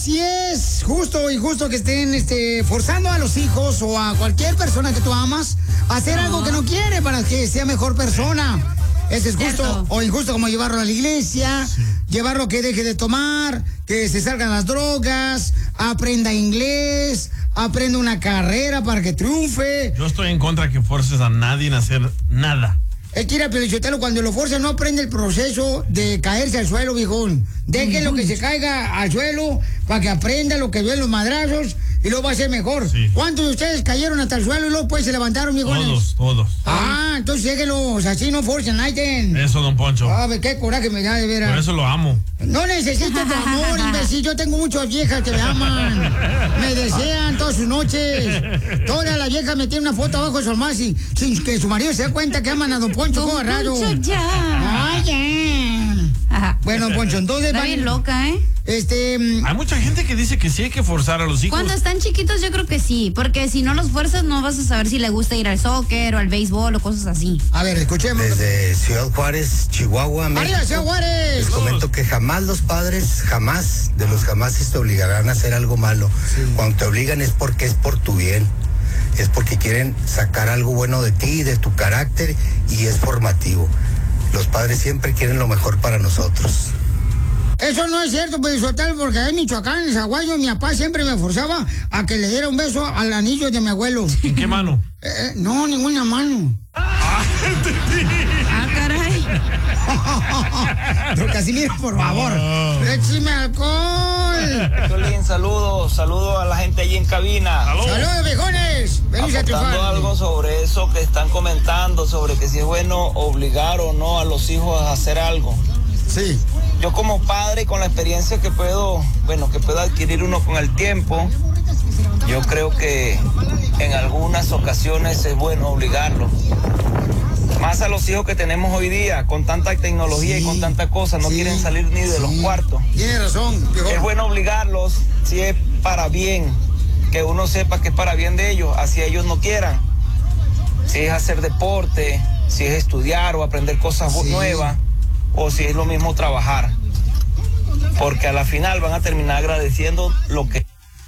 si es justo o injusto que estén forzando a los hijos o a cualquier persona que tú amas a hacer algo que no quiere para que sea mejor persona. ¿Eso es justo o injusto? Como llevarlo a la iglesia, llevarlo que deje de tomar, que se salgan las drogas, aprenda inglés, aprenda una carrera para que triunfe. Yo estoy en contra que forces a nadie a hacer nada. Es que ir a Piolichotelo, cuando lo fuerza no aprende el proceso de caerse al suelo, viejón. Déjenlo que se caiga al suelo para que aprenda lo que duelen los madrazos y luego va a ser mejor. Sí. ¿Cuántos de ustedes cayeron hasta el suelo y luego pues se levantaron, viejones? Todos. Ah, entonces déjenlos así, no forcen, Aiden. Eso, don Poncho. Ah, qué coraje me da, de veras. Por eso lo amo. No necesito tu amor, imbécil. Yo tengo muchas viejas que me aman. Me desean todas sus noches. Todas las viejas me tienen una foto abajo de su almohada sin que su marido se dé cuenta que aman a don Poncho. ¿Cómo raro? Ajá. Bueno, Poncho, entonces... Está bien loca, ¿eh? Hay mucha gente que dice que sí hay que forzar a los hijos. Cuando están chiquitos yo creo que sí, porque si no los fuerzas no vas a saber si le gusta ir al soccer o al béisbol o cosas así. A ver, escuchemos. Desde Ciudad Juárez, Chihuahua, México. ¡Arriba, Ciudad Juárez! Les comento que jamás los padres, jamás te obligarán a hacer algo malo. Sí. Cuando te obligan es porque es por tu bien. Es porque quieren sacar algo bueno de ti, de tu carácter, y es formativo. Los padres siempre quieren lo mejor para nosotros. Eso no es cierto, pues, Sotelo, porque en Michoacán, en Zaguayo, mi papá siempre me forzaba a que le diera un beso al anillo de mi abuelo. ¿En qué mano? No, ninguna mano. Ah, caray. Don Casimiro, por favor. ¡Écheme alcohol! Piolín, saludos a la gente allí en cabina. ¡Saludos, viejones! Venís a triunfar. Algo sobre eso que están comentando, sobre que si es bueno obligar o no a los hijos a hacer algo. Sí. Yo como padre, con la experiencia que puedo adquirir uno con el tiempo, yo creo que en algunas ocasiones es bueno obligarlo. Más a los hijos que tenemos hoy día, con tanta tecnología y con tanta cosa, no quieren salir ni de los cuartos. Tiene razón, viejo. Es bueno obligarlos si es para bien, que uno sepa que es para bien de ellos, así ellos no quieran. Si es hacer deporte, si es estudiar o aprender cosas nuevas, o si es lo mismo trabajar. Porque a la final van a terminar agradeciendo lo que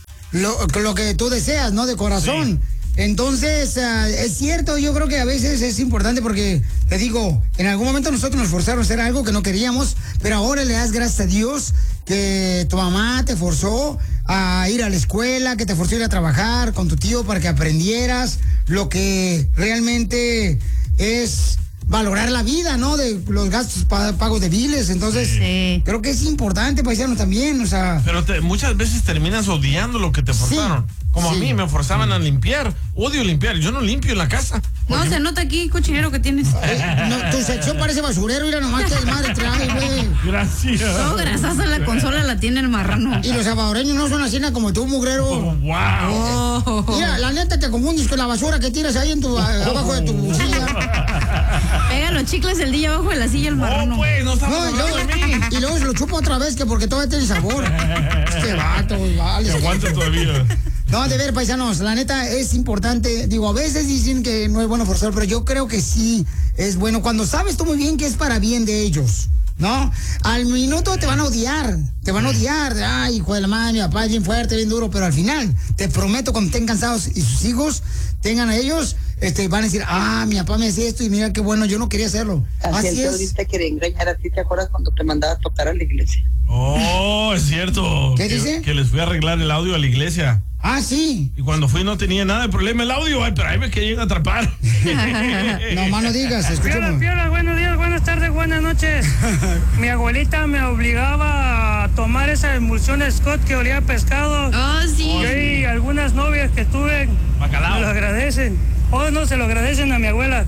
tú deseas, ¿no? De corazón. Sí. Entonces, es cierto, yo creo que a veces es importante porque, te digo, en algún momento nosotros nos forzaron a hacer algo que no queríamos, pero ahora le das gracias a Dios que tu mamá te forzó a ir a la escuela, que te forzó a ir a trabajar con tu tío para que aprendieras lo que realmente es valorar la vida, ¿no? De los gastos pagos de biles. Entonces, creo que es importante, paisano, también, o sea... Pero muchas veces terminas odiando lo que te forzaron. Como a mí me forzaban a limpiar. Odio limpiar. Yo no limpio en la casa. No, se nota aquí, cochinero que tienes. No, tu sección parece basurero. Mira nomás que el madre trae, güey. Gracias. Todo grasosa la consola la tiene el marrano. Y los salvadoreños no son así como tú, mugrero. Wow. Mira, la neta te confundes con la basura que tiras ahí abajo de tu silla. Pega los chicles el día abajo de la silla el marrano. Pues, no estamos hablando de mí. Y luego se lo chupa otra vez que porque todavía tiene sabor. Este vato, vale. Se aguanta todavía. No, de ver, paisanos, la neta es importante. Digo, a veces dicen que no es bueno forzar, pero yo creo que sí es bueno cuando sabes tú muy bien que es para bien de ellos, ¿no? Al minuto te van a odiar. Ay, hijo de la madre, mi papá es bien fuerte, bien duro, pero al final, te prometo, cuando estén cansados y sus hijos tengan a ellos, van a decir, mi papá me hacía esto y mira qué bueno, yo no quería hacerlo. Así es. Ahorita quería engañar a ti, ¿te acuerdas cuando te mandaba a tocar a la iglesia? Oh, es cierto. ¿Qué dice? Que les fui a arreglar el audio a la iglesia. Ah, sí. Y cuando fui no tenía nada de problema el audio. Ay, pero ahí me querían atrapar. No más no digas, escuchemos. Piola, buenos días, buenas tardes, buenas noches. Mi abuelita me obligaba a tomar esa emulsión Scott que olía a pescado. Oh, sí. Y algunas novias que tuve Bacalao. me lo agradecen. No, se lo agradecen a mi abuela.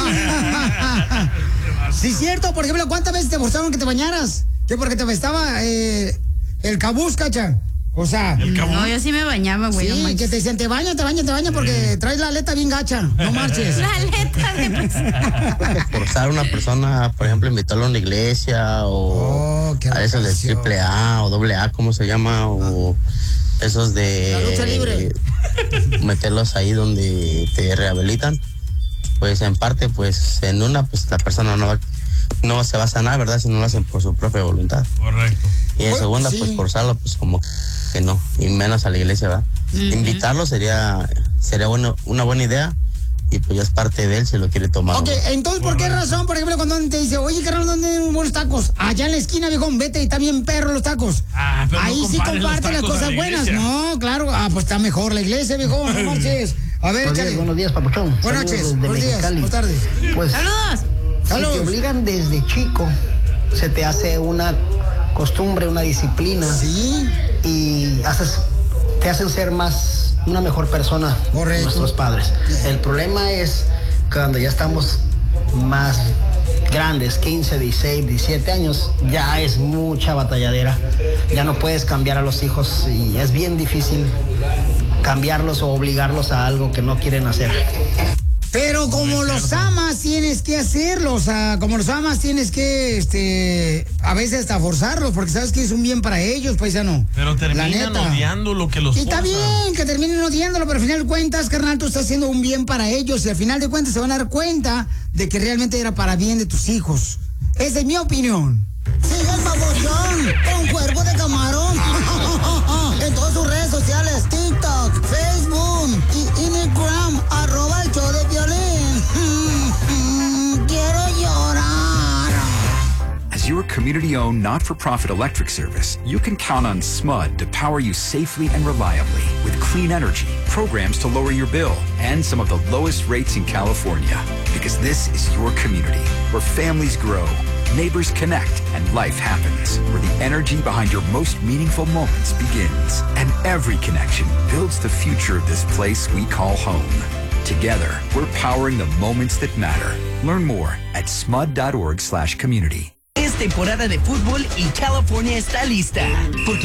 Sí, cierto. Por ejemplo, ¿cuántas veces te forzaron que te bañaras? Que porque te apestaba el cabuz, cacha. O sea, no, yo sí me bañaba, güey. Sí, no que te decían, te baña porque traes la aleta bien gacha. No marches. La aleta de Forzar a una persona, por ejemplo, invitarlo a una iglesia o a esos de AAA o AA, ¿cómo se llama? O esos de... La lucha libre. Meterlos ahí donde te rehabilitan. Pues en parte, pues en una, pues la persona no se va a sanar, ¿verdad? Si no lo hacen por su propia voluntad. Correcto. Y en segunda, sí. pues forzarlo, pues como que no, y menos a la iglesia, ¿va? Invitarlo sería una buena idea, y pues ya es parte de él si lo quiere tomar. Ok, entonces, ¿por qué razón, por ejemplo, cuando te dice, oye, carnal, ¿dónde hay buenos tacos? Allá en la esquina, viejón, vete, y está bien perro los tacos. Pero ahí no sí comparte las cosas buenas. No, claro, pues está mejor la iglesia, viejón, no marches. A ver, buenos días, papuchón. Buenas noches, buenos días, buenas tardes. Pues, ¡saludos! Si te obligan desde chico, se te hace una costumbre, una disciplina. Sí. Y te hacen ser una mejor persona. Correcto. Nuestros padres. El problema es cuando ya estamos más grandes, 15, 16, 17 años, ya es mucha batalladera. Ya no puedes cambiar a los hijos y es bien difícil cambiarlos o obligarlos a algo que no quieren hacer. Pero como los amas, tienes que hacerlo. O sea, como los amas, tienes que, a veces hasta forzarlos, porque sabes que es un bien para ellos, paisano. Pero terminan odiando lo que los Y está bien que terminen odiándolo, pero al final de cuentas, carnal, tú estás haciendo un bien para ellos. Y al final de cuentas se van a dar cuenta de que realmente era para bien de tus hijos. Esa es mi opinión. Sigue el babochón con cuerpo de camarón. En todas sus redes sociales, TikTok, Facebook y Instagram, @el show de Piolín. Quiero llorar. As your community-owned, not-for-profit electric service, you can count on SMUD to power you safely and reliably with clean energy, programs to lower your bill, and some of the lowest rates in California. Because this is your community, where families grow, neighbors connect, and life happens, where the energy behind your most meaningful moments begins. And every connection builds the future of this place we call home. Together, we're powering the moments that matter. Learn more at smud.org/community. Es temporada de fútbol y California está lista, porque